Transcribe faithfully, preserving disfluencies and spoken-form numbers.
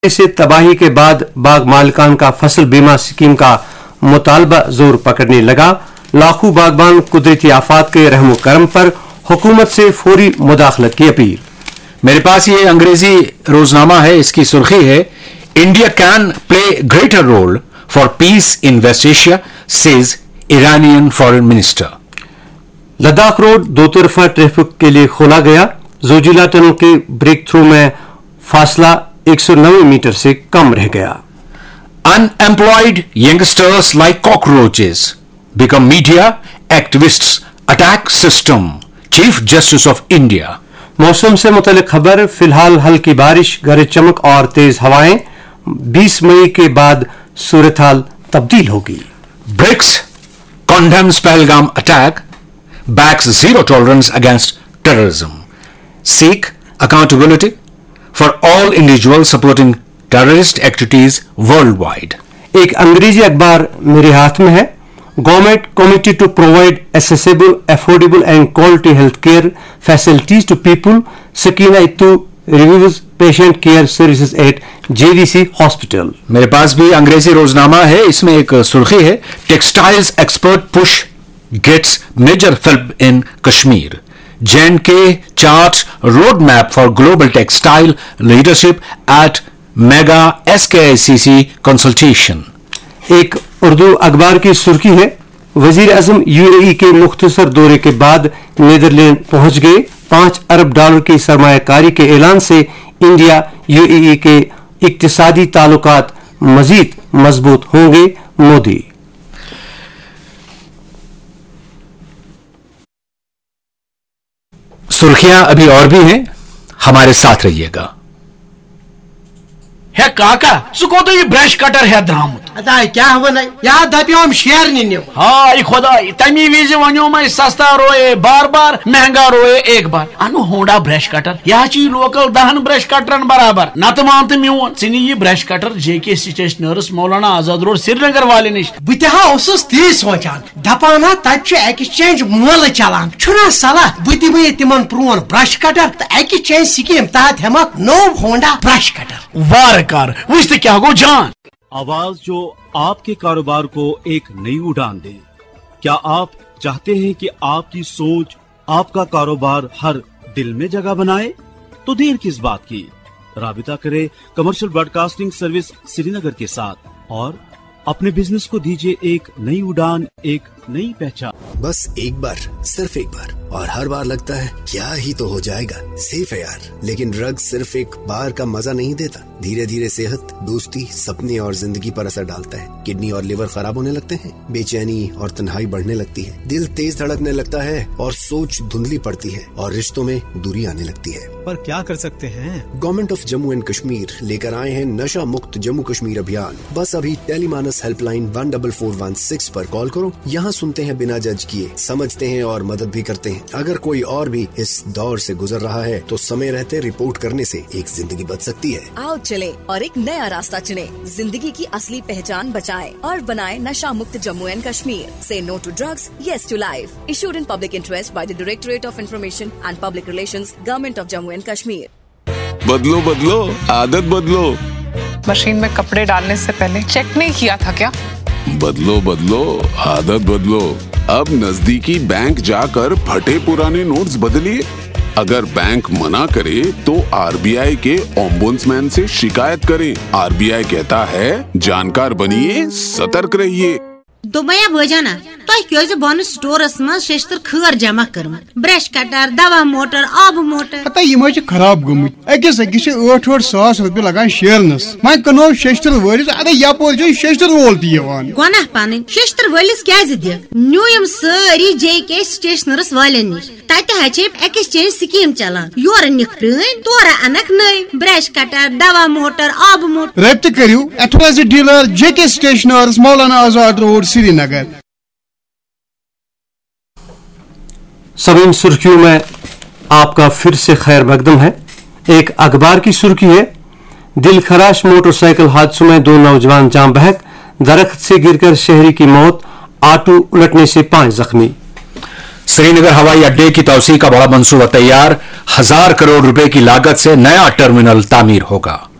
से तबाही के बाद बाग मालिकान का फसल बीमा स्कीम का मुतालबा जोर पकड़ने लगा। लाखों बागबान कुदरती आफात के रहमो करम पर हुकूमत से फौरी मुदाखलत की अपील। मेरे पास ये अंग्रेजी रोजनामा है, इसकी सुर्खी है India can play greater role for piece in waste Asia says Iranian foreign minister. Ladakh road दो तरफा ट्रैफिक के लिए खोला गया। जोजिला टनल के ब्रेक थ्रू में फासला एक सौ नब्बे मीटर से कम रह गया। Unemployed youngsters like cockroaches become media activists, attack system. Chief Justice of India. मौसम से मुतल्लिक खबर, फिलहाल हल्की बारिश, गरज चमक और तेज हवाएं। बीस मई के बाद सूरत हाल तब्दील होगी। BRICS condemns Pahalgam attack, backs zero tolerance against terrorism. Seek accountability for all individuals supporting terrorist activities worldwide. एक अंग्रेजी अखबार मेरे हाथ में है। Government committed to provide accessible, affordable and quality healthcare facilities to people. Sakina Ittu reviews patient care services at J V C Hospital. मेरे पास भी अंग्रेजी रोजनामा है, इसमें एक सुर्खी है textiles expert push gets major film in Kashmir. J and K charts roadmap for global textile leadership at mega S K I C C consultation. एक उर्दू अखबार की सुर्खी है वजीर आजम यूएई के मुख्तसर दौरे के बाद नीदरलैंड पहुंच गए। पांच अरब डॉलर की सरमायाकारी के ऐलान से इंडिया यूएई के इक्तिसादी ताल्लुकात मजीद मजबूत होंगे, मोदी। सुर्खियां अभी और भी हैं, हमारे साथ रहिएगा। है काका सह कोत यह ब्रश कटर है द्रामुत अदा क्या वन या दपियोम शेर निन्यो हाय खुदा तमी विज वनो मैं सस्ता रोए बार बार महंगा रोए एक बार अनु होंडा ब्रश कटर यह ची लोकल दहन ब्रश कटरन बराबर नत मान मोन सिनी यह ब्रश कटर जेके स्टेशनर्स मौलाना आजाद रोड श्रीनगर वाले निश बहा ती सोचान दपाना तत एक्सचेंज मोल चलान छुना सलाह बह दिम तिमन प्रोन ब्रश कटर तो एक्सचेंज स्कीम तहत हेमक नो होंडा ब्रश कटर वार कार वुझ क्या गो जान आवाज जो आपके कारोबार को एक नई उड़ान दे। क्या आप चाहते हैं कि आपकी सोच आपका कारोबार हर दिल में जगह बनाए? तो देर किस बात की, राबिता करें कमर्शियल ब्रॉडकास्टिंग सर्विस श्रीनगर के साथ और अपने बिजनेस को दीजिए एक नई उड़ान, एक नई पहचान। बस एक बार, सिर्फ एक बार, और हर बार लगता है क्या ही तो हो जाएगा, सेफ है यार। लेकिन ड्रग्स सिर्फ एक बार का मजा नहीं देता, धीरे धीरे सेहत, दोस्ती, सपने और जिंदगी पर असर डालता है। किडनी और लिवर खराब होने लगते हैं, बेचैनी और तन्हाई बढ़ने लगती है, दिल तेज धड़कने लगता है और सोच धुंधली पड़ती है और रिश्तों में दूरी आने लगती है। पर क्या कर सकते हैं? Government of Jammu and Kashmir लेकर आए हैं नशा मुक्त जम्मू कश्मीर अभियान। बस अभी Tele-MANAS helpline one double four one six पर कॉल करो। यहाँ सुनते हैं बिना जज किए, समझते हैं और मदद भी करते हैं। अगर कोई और भी इस दौर से गुजर रहा है तो समय रहते रिपोर्ट करने से एक जिंदगी बच सकती है। आओ चले और एक नया रास्ता चुने, जिंदगी की असली पहचान बचाएं और बनाएं नशा मुक्त जम्मू एंड कश्मीर। से no to drugs, yes to life. Issued in public interest by the directorate of information and public relations, government of Jammu and Kashmir. बदलो बदलो आदत बदलो। मशीन में कपड़े डालने से पहले चेक नहीं किया था क्या? बदलो बदलो आदत बदलो। अब नजदीकी बैंक जाकर फटे पुराने नोट्स बदलिए। अगर बैंक मना करे तो आरबीआई के ओम्बुड्समैन से शिकायत करें। आरबीआई कहता है जानकार बनिए, सतर्क रहिए। दुबया बोजाना तो बन स्टोरस मज शेस्तर खर जमा कर्म ब्रश कटर, दवा मोटर, आब मोटर पता यम खराब गमुत अकिस अकिस आठ आठ सास रुपये लगान शेरनस। मैं कनो शेस्तर वलिस अरे यपोर शेस्तर वोल दिवान गुनाह पान शेस्तर वलिस क्या दिख न्यू यम सारी जे के स्टेशनर्स वालन निश तत exchange scheme challan. Your Nick PRAN तोरा अनक नई ब्रश कटर, दवा मोटर, आब मोटर। रब्त करियो एथोराइज्ड डीलर जे के स्टेशनर्स, मौलाना आजाद रोड, श्रीनगर। सभी सुर्खियों में आपका फिर से खैर मकदम है। एक अखबार की सुर्खी है दिल खराश मोटरसाइकिल हादसों में दो नौजवान जान बहक, दरख्त से गिरकर शहरी की मौत, ऑटो उलटने से पांच जख्मी। श्रीनगर हवाई अड्डे की तौसी का बड़ा मंसूबा तैयार, हजार करोड़ रुपए की लागत से नया टर्मिनल तामीर होगा।